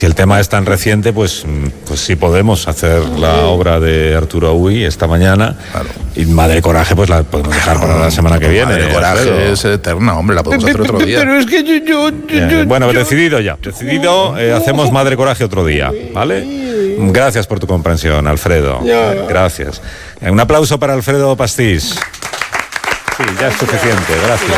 Si el tema es tan reciente, pues sí podemos hacer la obra de Arturo Uy esta mañana. Claro. Y Madre Coraje, pues la podemos dejar para la semana que viene. Madre Coraje es eterna, hombre, la podemos hacer otro día. Pero es que yo bueno, decidido ya. Decidido, hacemos Madre Coraje otro día, ¿vale? Gracias por tu comprensión, Alfredo. Gracias. Un aplauso para Alfredo Pastís. Sí, ya es suficiente, gracias.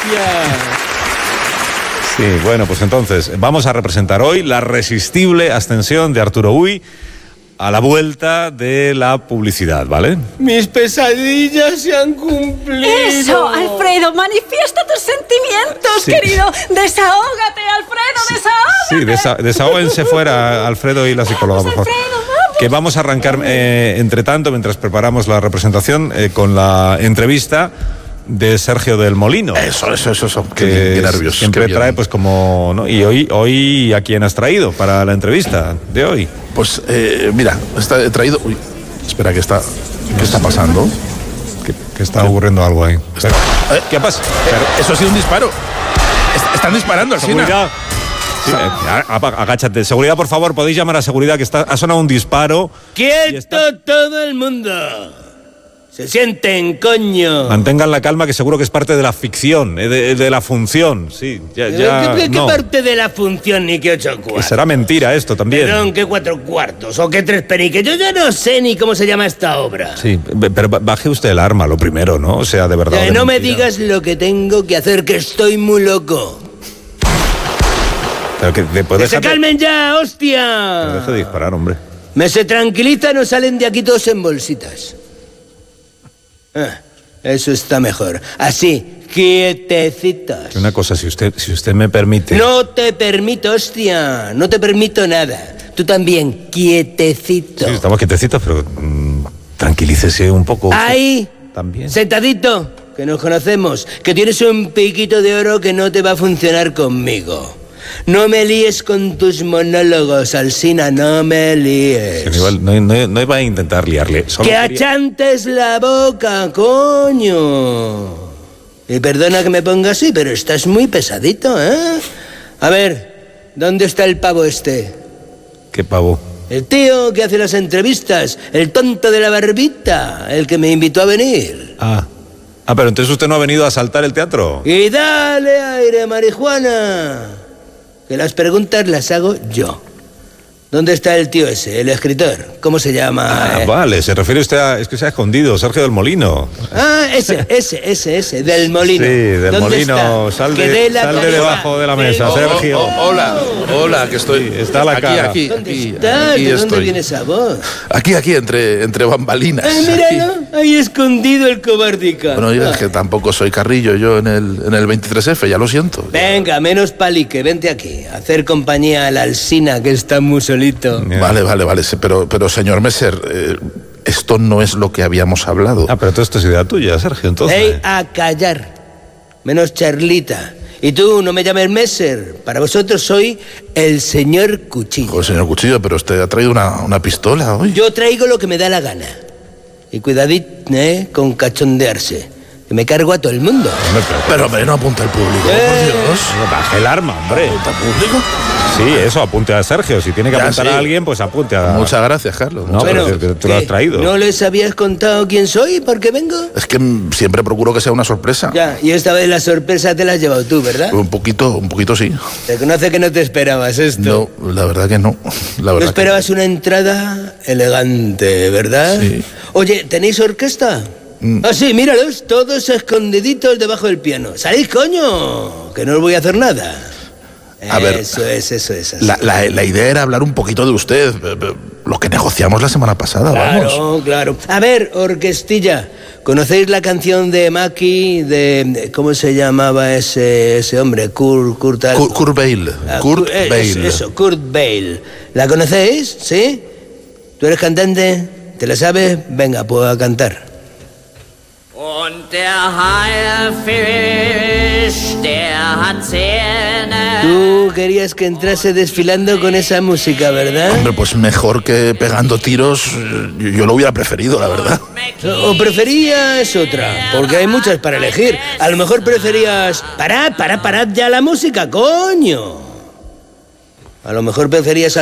Sí, bueno, pues entonces vamos a representar hoy la resistible ascensión de Arturo Uy a la vuelta de la publicidad, ¿vale? Mis pesadillas se han cumplido. Eso, Alfredo, manifiesta tus sentimientos, Sí. querido. Desahógate, Alfredo, desahógate. Sí, desahóguense fuera, Alfredo y la psicóloga, por favor. Alfredo, vamos. Que vamos a arrancar, entre tanto, mientras preparamos la representación, con la entrevista de Sergio del Molino. Eso. Que Qué nervios. siempre trae, pues como, ¿no? Y hoy ¿a quién has traído para la entrevista de hoy? Pues, mira, he traído... Uy, espera, ¿qué está pasando? Que está ocurriendo algo ahí. ¿Qué pasa? Eso ha sido un disparo. Están disparando, Alsina. Seguridad. Sí, agáchate. Seguridad, por favor, podéis llamar a seguridad, que ha sonado un disparo. ¡Quieto todo el mundo! ¡Se sienten, coño! Mantengan la calma, que seguro que es parte de la ficción, de la función. Sí, ¿Qué no. parte de la función ni qué 8 Que cuartos? será mentira esto también. Perdón, ¿qué 4 cuartos? ¿O qué 3 peniques? Yo ya no sé ni cómo se llama esta obra. Sí, pero baje usted el arma, lo primero, ¿no? O sea, de verdad. No me digas lo que tengo que hacer, que estoy muy loco. Pero ¡Que se calmen ya, hostia! Pero deje de disparar, hombre. Me se tranquilizan o salen de aquí todos en bolsitas. Eso está mejor. Así, quietecitos. Una cosa, si usted me permite. No te permito, hostia. No te permito nada. Tú también, quietecito. Sí, estamos quietecitos, pero tranquilícese un poco. Ahí, También. sentadito, que nos conocemos, que tienes un piquito de oro que no te va a funcionar conmigo. No me líes con tus monólogos, Alsina, no me líes. No iba a intentar liarle. Solo ¡Que quería- achantes la boca, coño! Y perdona que me ponga así, pero estás muy pesadito, ¿eh? A ver, ¿dónde está el pavo este? ¿Qué pavo? El tío que hace las entrevistas, el tonto de la barbita, el que me invitó a venir. Pero entonces usted no ha venido a asaltar el teatro. Y dale aire, marihuana, que las preguntas las hago yo. ¿Dónde está el tío ese, el escritor? ¿Cómo se llama? Vale, se refiere usted a... Es que se ha escondido, Sergio del Molino. Ese, del Molino. Sí, del ¿Dónde Molino. está? Sal Que de dé la cara. debajo de la mesa, Sergio. Hola, que estoy... Sí, está la cara. Aquí, ¿Dónde está? aquí ¿De dónde estoy. viene esa voz? Aquí, entre bambalinas. Ay, míralo, ahí escondido el cobardica. Bueno, yo es que tampoco soy carrillo yo en el 23F, ya lo siento. Venga, menos palique, vente aquí. A hacer compañía a la Alsina, que está muy solito. Vale, sí, pero señor Messer, esto no es lo que habíamos hablado. Pero todo esto es idea tuya, Sergio, entonces. Ey, a callar. Menos charlita. Y tú, no me llames Messer. Para vosotros soy el señor Cuchillo. Joder, señor Cuchillo, pero usted ha traído una pistola hoy. Yo traigo lo que me da la gana. Y cuidadito, con cachondearse. Que me cargo a todo el mundo. Pero hombre, no apunta al público, por Dios. Baje el arma, hombre. ¿Apunta al público? Sí, eso, apunte a Sergio. Si tiene que Ya, apuntar sí. a alguien, pues apunte a... Muchas gracias, Carlos. No, muchas pero gracias. tú lo has ¿Qué? traído. ¿No les habías contado quién soy y por qué vengo? Es que siempre procuro que sea una sorpresa. Ya, y esta vez la sorpresa te la has llevado tú, ¿verdad? Un poquito sí. Reconoce que no te esperabas esto. No, la verdad que no. La No verdad esperabas una entrada elegante, ¿verdad? Sí. Oye, ¿tenéis orquesta? Ah, sí, míralos, todos escondiditos debajo del piano. ¡Salid, coño! Que no os voy a hacer nada. A ver, Eso es. Así. La idea era hablar un poquito de usted, lo que negociamos la semana pasada, vamos. Claro. A ver, orquestilla, ¿conocéis la canción de Maki, de ¿cómo se llamaba ese hombre? Kurt Bale. Kurt Bale. Eso, Kurt Bale. ¿La conocéis? ¿Sí? ¿Tú eres cantante? ¿Te la sabes? Venga, pues a cantar. Und der Haiffisch, der hat Zähne. Tú querías que entrase desfilando con esa música, ¿verdad? Hombre, pues mejor que pegando tiros, yo lo hubiera preferido, la verdad. ¿O preferías otra? Porque hay muchas para elegir. A lo mejor preferías... Parad ya la música, coño. A lo mejor preferías...